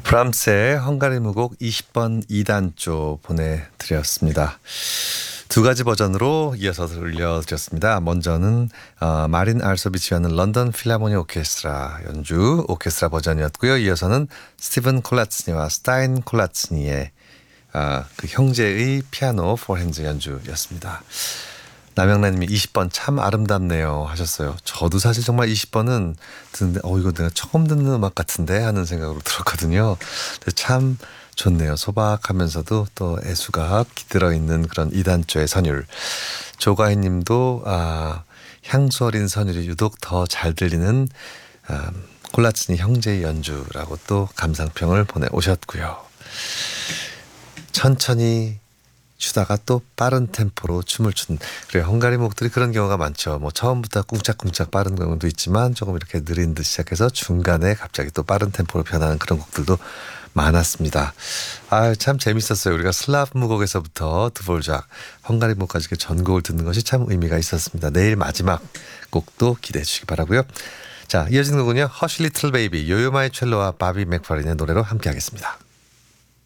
브람스의 헝가리 무곡 20번 2단조 보내드렸습니다. 두 가지 버전으로 이어서 들려드렸습니다. 먼저는 마린 알소비 지휘하는 런던 필하모니 오케스트라 연주 오케스트라 버전이었고요. 이어서는 스티븐 콜라츠니와 스타인 콜라츠니의 그 형제의 피아노 포핸드 연주였습니다. 남영란님이 20번 참 아름답네요 하셨어요. 저도 사실 정말 20번은 듣는데 이거 내가 처음 듣는 음악 같은데 하는 생각으로 들었거든요. 근데 참 좋네요. 소박하면서도 또 애수가 들어있는 그런 2단조의 선율. 조가희 님도 향수 어린 선율이 유독 더 잘 들리는 콜라츠니 형제의 연주라고 또 감상평을 보내오셨고요. 천천히 추다가 또 빠른 템포로 춤을 추는 그래 헝가리 목들이 그런 경우가 많죠. 뭐 처음부터 꿍짝꿍짝 빠른 경우도 있지만 조금 이렇게 느린 듯 시작해서 중간에 갑자기 또 빠른 템포로 변하는 그런 곡들도 많았습니다. 참 재밌었어요. 우리가 슬라브 무곡에서부터 드볼작 헝가리 목까지 전곡을 듣는 것이 참 의미가 있었습니다. 내일 마지막 곡도 기대해 주시기 바라고요. 자, 이어지는 곡은요. 허쉬 리틀 베이비 요요마이 첼로와 바비 맥파린의 노래로 함께 하겠습니다.